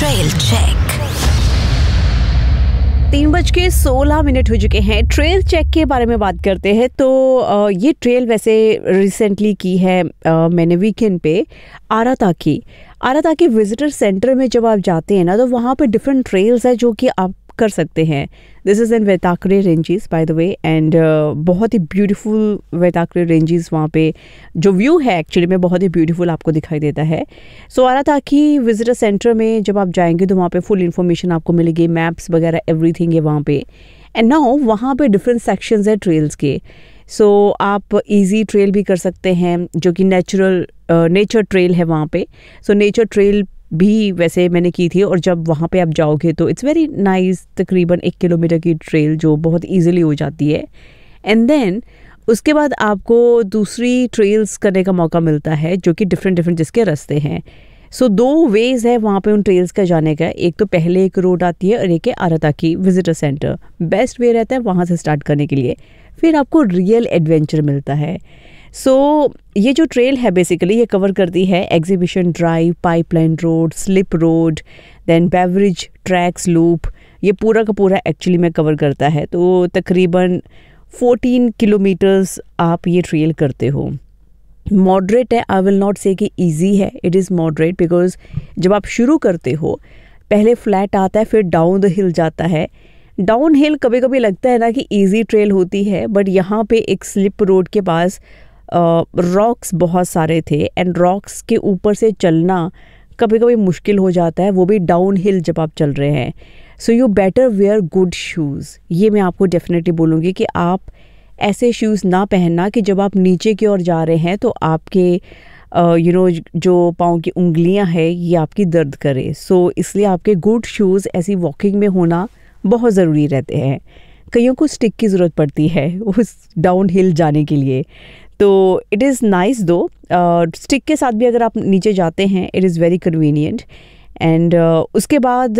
Trail check. 3:16 हो चुके हैं। ट्रेल चेक के बारे में बात करते हैं तो ये ट्रेल वैसे रिसेंटली की है मैंने वीकेंड पे आराताकी विजिटर सेंटर में जब आप जाते हैं ना तो वहाँ पे डिफरेंट ट्रेल्स है जो कि आप कर सकते हैं। This is in वेताक्रे ranges by the way and बहुत ही ब्यूटीफुल वेताक्रे रेंजेस, वहाँ पे जो व्यू है एक्चुअली में बहुत ही ब्यूटीफुल आपको दिखाई देता है। सो आराताकी विजिटर सेंटर में जब आप जाएंगे तो वहाँ पे फुल इन्फॉर्मेशन आपको मिलेगी, मैप्स वगैरह एवरीथिंग है वहाँ पे। एंड नाउ वहाँ पे डिफरेंट सेक्शंस है ट्रेल्स के। सो आप इजी ट्रेल भी कर सकते हैं जो कि नेचर ट्रेल है वहाँ पे। सो नेचर ट्रेल भी वैसे मैंने की थी और जब वहाँ पे आप जाओगे तो इट्स वेरी नाइस, तकरीबन 1 किलोमीटर की ट्रेल जो बहुत इजीली हो जाती है। एंड देन उसके बाद आपको दूसरी ट्रेल्स करने का मौका मिलता है जो कि डिफरेंट जिसके रास्ते हैं। सो 2 वेज है वहाँ पे उन ट्रेल्स का जाने का। एक तो पहले एक रोड आती है और एक है आराताकी विजिटर सेंटर। बेस्ट वे रहता है वहाँ से स्टार्ट करने के लिए, फिर आपको रियल एडवेंचर मिलता है। सो ये जो ट्रेल है बेसिकली ये कवर करती है exhibition drive, pipeline road, slip road, then beverage tracks loop. ये पूरा का पूरा एक्चुअली में कवर करता है। तो तकरीबन 14 किलोमीटर्स आप ये ट्रेल करते हो। मॉडरेट है, आई विल नॉट से कि ईजी है, इट इज़ मॉडरेट बिकॉज जब आप शुरू करते हो पहले फ्लैट आता है फिर डाउन द हिल जाता है। डाउन हिल कभी कभी लगता है ना कि ईजी ट्रेल होती है, बट यहाँ पे एक स्लिप रोड के पास रॉक्स बहुत सारे थे एंड रॉक्स के ऊपर से चलना कभी कभी मुश्किल हो जाता है, वो भी डाउन हिल जब आप चल रहे हैं। So you better where good shoes. ये मैं आपको डेफिनेटली बोलूँगी कि आप ऐसे शूज़ ना पहनना कि जब आप नीचे की ओर जा रहे हैं तो आपके जो पाँव की उंगलियां हैं ये आपकी दर्द करे। सो इसलिए आपके गुड शूज़ ऐसी वॉकिंग में होना बहुत ज़रूरी रहते हैं। कईयों को स्टिक की ज़रूरत पड़ती है उस डाउन हिल जाने के लिए, तो इट इज़ नाइस दो। स्टिक के साथ भी अगर आप नीचे जाते हैं it is very convenient. And उसके बाद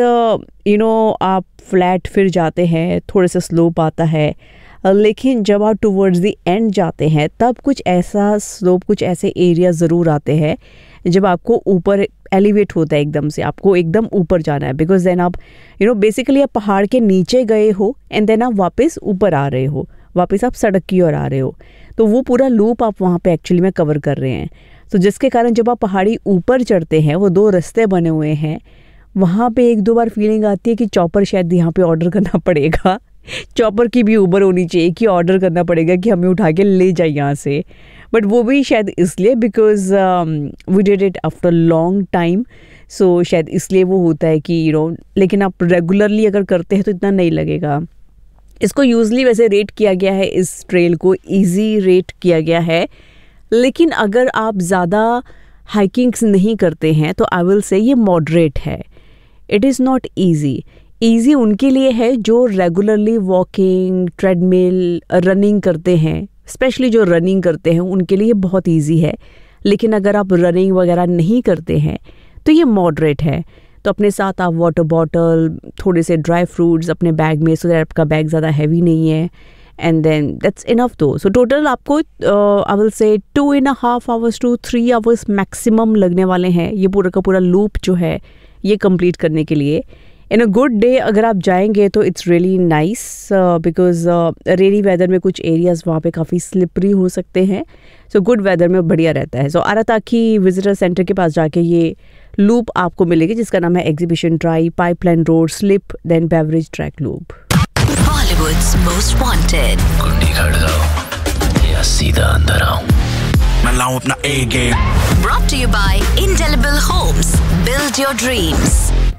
आप फ्लैट फिर जाते हैं, थोड़े से स्लोप आता है, लेकिन जब आप टुवर्ड्स द एंड जाते हैं तब कुछ ऐसा स्लोप, कुछ ऐसे एरिया ज़रूर आते हैं जब आपको ऊपर एलिवेट होता है, एकदम से आपको एकदम ऊपर जाना है। बिकॉज देन आप बेसिकली आप पहाड़ के नीचे गए हो एंड देन आप वापस ऊपर आ रहे हो, वापस आप सड़क की ओर आ रहे हो, तो वो पूरा लूप आप वहाँ पे एक्चुअली में कवर कर रहे हैं। तो जिसके कारण जब आप पहाड़ी ऊपर चढ़ते हैं, वो 2 रास्ते बने हुए हैं, वहाँ पे 1-2 बार फीलिंग आती है कि चॉपर शायद यहाँ पे ऑर्डर करना पड़ेगा। चॉपर की भी ऊबर होनी चाहिए कि ऑर्डर करना पड़ेगा कि हमें उठा के ले जाए यहाँ से। बट वो भी शायद इसलिए because we did it after long time, सो शायद इसलिए वो होता है कि लेकिन आप रेगुलरली अगर करते हैं तो इतना नहीं लगेगा। इसको यूजली वैसे रेट किया गया है, इस ट्रेल को इजी रेट किया गया है, लेकिन अगर आप ज़्यादा हाइकिंग्स नहीं करते हैं तो आई विल से ये मॉडरेट है। इट इज़ नॉट ईजी उनके लिए है जो रेगुलरली वॉकिंग, ट्रेडमिल, रनिंग करते हैं। स्पेशली जो रनिंग करते हैं उनके लिए बहुत ईजी है, लेकिन अगर आप रनिंग वगैरह नहीं करते हैं तो ये मॉडरेट है। तो अपने साथ आप वाटर बॉटल, थोड़े से ड्राई फ्रूट्स अपने बैग में, सो दैट आपका बैग ज़्यादा हैवी नहीं है, एंड देन दैट्स इनफ दो। सो टोटल आपको I will say 2.5 hours to 3 hours maximum लगने वाले हैं ये पूरा का पूरा लूप जो है ये कंप्लीट करने के लिए। इन अ गुड डे अगर आप जाएंगे तो it's really nice because rainy weather में कुछ एरियाज़ वहाँ पे काफ़ी स्लिपरी हो सकते हैं। सो गुड वेदर में बढ़िया रहता है। सो आराताकी विजिटर सेंटर के पास जाके ये लूप आपको मिलेगी जिसका नाम है exhibition drive, pipeline road, slip, then beverage track loop. Bollywoods most wanted. कुंडी खड़काओ या सीधा अंदर आओ, मैं लाऊं अपना A game। Brought to you by Indelible Homes. Build your dreams.